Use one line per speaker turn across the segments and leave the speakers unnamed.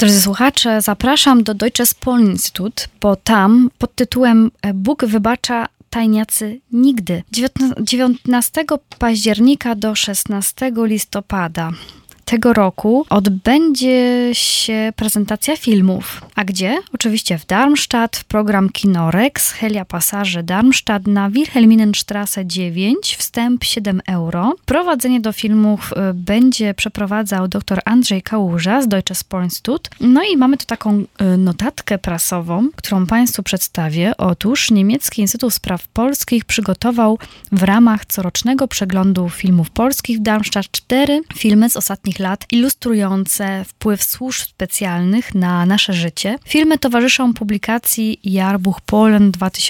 Drodzy słuchacze, zapraszam do Deutsches Polen-Institut, bo tam pod tytułem Bóg wybacza, tajniacy nigdy. 19 października do 16 listopada tego roku odbędzie się prezentacja filmów. A gdzie? Oczywiście w Darmstadt, program Kinorex, Helia Passage Darmstadt na Wilhelminenstraße 9, wstęp 7 euro. Prowadzenie do filmów będzie przeprowadzał dr Andrzej Kałuża z Deutsches Polen-Institut. No i mamy tu taką notatkę prasową, którą Państwu przedstawię. Otóż Niemiecki Instytut Spraw Polskich przygotował w ramach corocznego przeglądu filmów polskich w Darmstadt 4 filmy z ostatnich lat ilustrujące wpływ służb specjalnych na nasze życie. Filmy towarzyszą publikacji Jahrbuch Polen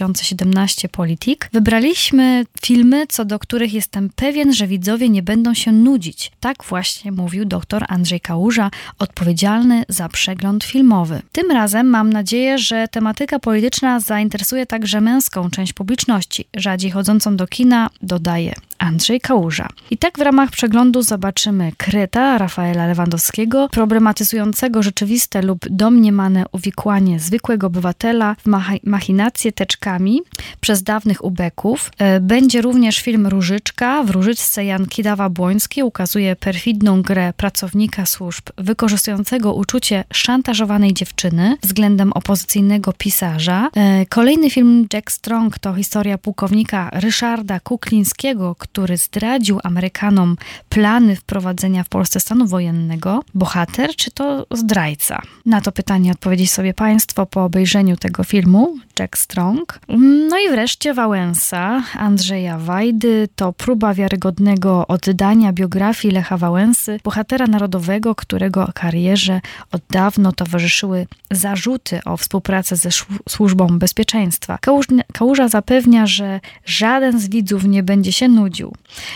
2017 Politik. Wybraliśmy filmy, co do których jestem pewien, że widzowie nie będą się nudzić. Tak właśnie mówił dr Andrzej Kałuża, odpowiedzialny za przegląd filmowy. Tym razem mam nadzieję, że tematyka polityczna zainteresuje także męską część publiczności, rzadziej chodzącą do kina, dodaje Andrzej Kałuża. I tak w ramach przeglądu zobaczymy Kreta Rafaela Lewandowskiego, problematyzującego rzeczywiste lub domniemane uwikłanie zwykłego obywatela w machinacje teczkami przez dawnych ubeków. Będzie również film Różyczka. W Różyczce Jan Kidawa-Błoński ukazuje perfidną grę pracownika służb wykorzystującego uczucie szantażowanej dziewczyny względem opozycyjnego pisarza. Kolejny film Jack Strong to historia pułkownika Ryszarda Kuklińskiego, który zdradził Amerykanom plany wprowadzenia w Polsce stanu wojennego. Bohater czy to zdrajca? Na to pytanie odpowiedzieć sobie Państwo po obejrzeniu tego filmu Jack Strong. No i wreszcie Wałęsa Andrzeja Wajdy to próba wiarygodnego oddania biografii Lecha Wałęsy, bohatera narodowego, którego karierze od dawno towarzyszyły zarzuty o współpracę ze Służbą Bezpieczeństwa. Kałuża zapewnia, że żaden z widzów nie będzie się nudził.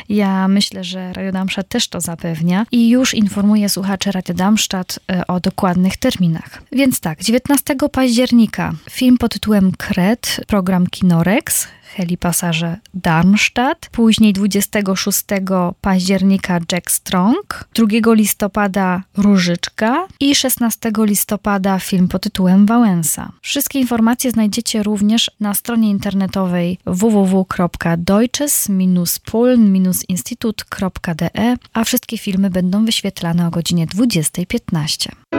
Ja myślę, że Radio Darmstadt też to zapewnia i już informuje słuchaczy Radio Darmstadt o dokładnych terminach. Więc tak, 19 października film pod tytułem Kret, program Kinorex, Heli Passage Darmstadt. Później 26 października Jack Strong, 2 listopada Różyczka i 16 listopada film pod tytułem Wałęsa. Wszystkie informacje znajdziecie również na stronie internetowej www.deutsches-polen-institut.de, a wszystkie filmy będą wyświetlane o godzinie 20:15.